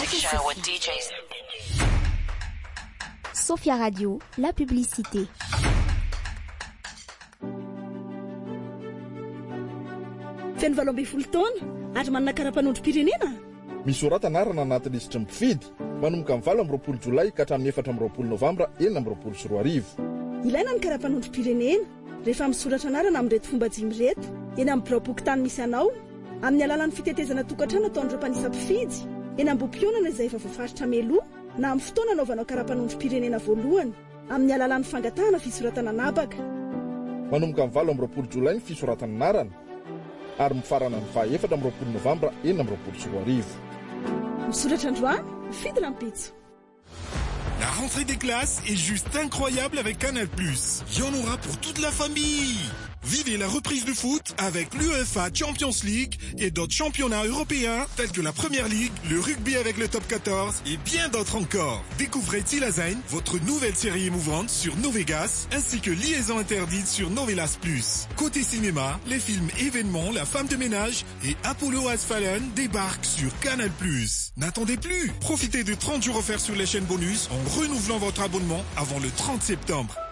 show with DJs. Sophia Radio, la publicité. Feno 12 taona ary manana karapanondrom-pirenena. Misorata anarana anaty lisitra mpifidy manomboka amin'ny 20 Jolay ka hatramin'ny 4 Novambra 2024. Ilaina ny karapanondrom-pirenena rehefa misoratra anarana amin'ireto fomba dimy reto eny amin'ny bilao-pokotany misy anao, amin'ny alalan'ny fitetezana tokantrano ataon'ireo mpanisa mpifidy, eny ambom-pionana izay efa voafaritra meloa na amin'ny fotoana anaovanao karapanondrom-pirenena voalohany, amin'ny alalan'ny fangatahana fisoratana anabaka. Manomboka amin'ny 20 Jolay ny fisoratana anarana ary mifarana ny 4 Novambra 2024. Misoratra androany, mifidy rampitso. La rentrée des classes est juste incroyable avec Canal+. Il y en aura pour toute la famille. Vivez la reprise du foot avec l'UEFA Champions League et d'autres championnats européens tels que la Première Ligue, le rugby avec le Top 14 et bien d'autres encore. Découvrez Tilazain, votre nouvelle série émouvante sur Novegas, ainsi que Liaison interdite sur Novelas+. Côté cinéma, les films événements La femme de ménage et Apollo Has Fallen débarquent sur Canal+. N'attendez plus. Profitez de 30 jours offerts sur les chaînes bonus en renouvelant votre abonnement avant le 30 septembre.